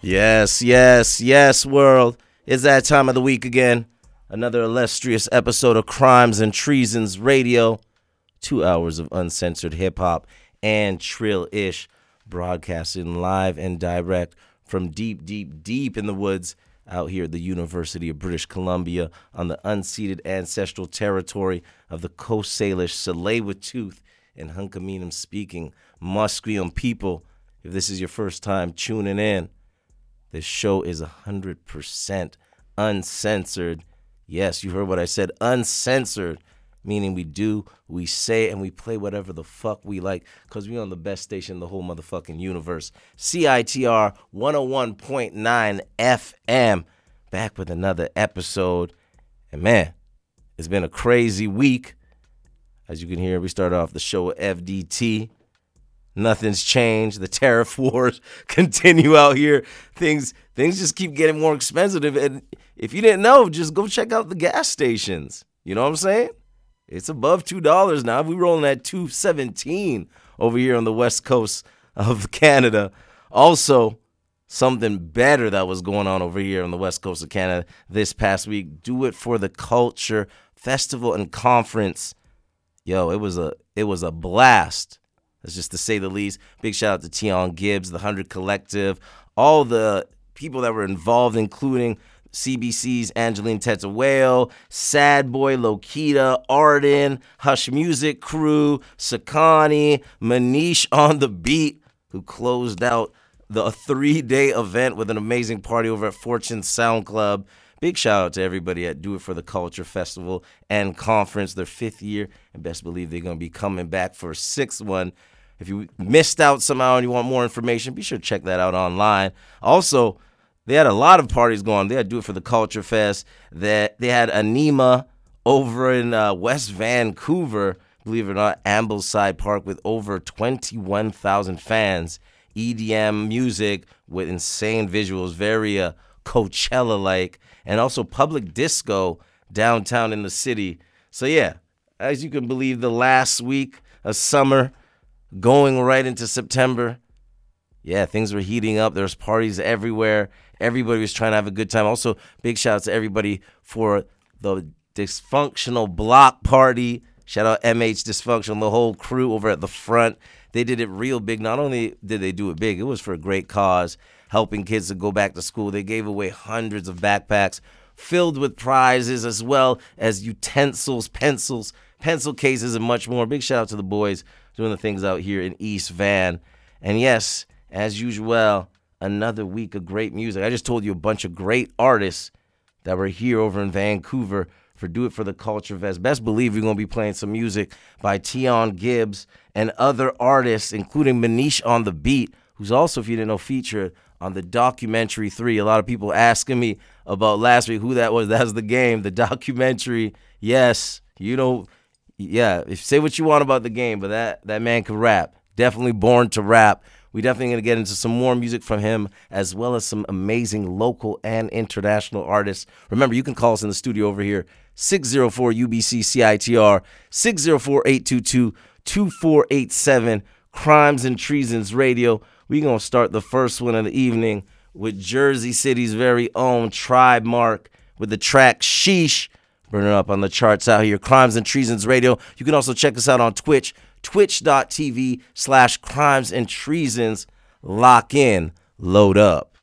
Yes, yes, yes, world. It's that time of the week again. Another illustrious episode of Crimes and Treasons Radio. 2 hours of uncensored hip-hop and trill-ish, broadcasting live and direct from deep, deep, deep in the woods out here at the University of British Columbia on the unceded ancestral territory of the Coast Salish, Tsleil-Waututh, and Hunkaminam-speaking Musqueam people. If this is your first time tuning in, this show is 100% uncensored. Yes, you heard what I said, uncensored, meaning we say, and we play whatever the fuck we like, because we're on the best station in the whole motherfucking universe. CITR 101.9 FM, back with another episode. And man, it's been a crazy week. As you can hear, we started off the show with FDT. Nothing's changed. The tariff wars continue out here. Things just keep getting more expensive. And if you didn't know, just go check out the gas stations. You know what I'm saying? It's above $2 now. We're rolling at $2.17 over here on the west coast of Canada. Also, something better that was going on over here on the west coast of Canada this past week. Do It for the Culture Festival and Conference. Yo, it was a blast. That's just to say the least. Big shout out to Tion Gibbs, the 100 Collective, all the people that were involved, including CBC's Angeline Tetawale, Sad Boy, Lokita, Arden, Hush Music Crew, Sakani, Manish on the Beat, who closed out the 3-day event with an amazing party over at Fortune Sound Club. Big shout out to everybody at Do It for the Culture Festival and Conference, their 5th year, and best believe they're going to be coming back for a 6th one. If you missed out somehow and you want more information, be sure to check that out online. Also, they had a lot of parties going on. They had Do It for the Culture Fest. They had Anima over in West Vancouver, believe it or not, Ambleside Park, with over 21,000 fans. EDM music with insane visuals, very Coachella-like, and also public disco downtown in the city. So yeah, as you can believe, the last week of summer, going right into September, yeah, things were heating up. There's parties everywhere. Everybody was trying to have a good time. Also, big shout out to everybody for the Dysfunctional Block Party. Shout out MH Dysfunctional, the whole crew over at the front. They did it real big. Not only did they do it big, it was for a great cause, helping kids to go back to school. They gave away hundreds of backpacks filled with prizes, as well as utensils, pencils, pencil cases, and much more. Big shout out to the boys doing the things out here in East Van. And yes, as usual, another week of great music. I just told you a bunch of great artists that were here over in Vancouver for Do It for the Culture Fest. Best believe you're going to be playing some music by Tion Gibbs and other artists, including Manish on the Beat, who's also, if you didn't know, featured on the documentary 3. A lot of people asking me about last week who that was. That's The Game, the documentary. Yes, you know, yeah, say what you want about The Game, but that man can rap. Definitely born to rap. We definitely going to get into some more music from him, as well as some amazing local and international artists. Remember, you can call us in the studio over here, 604-UBC-CITR, 604-822-2487, Crimes and Treasons Radio. We're going to start the first one of the evening with Jersey City's very own Tribe Mark with the track Sheesh, burning up on the charts out here, Crimes and Treasons Radio. You can also check us out on Twitch, twitch.tv/Crimes and Treasons. Lock in, load up.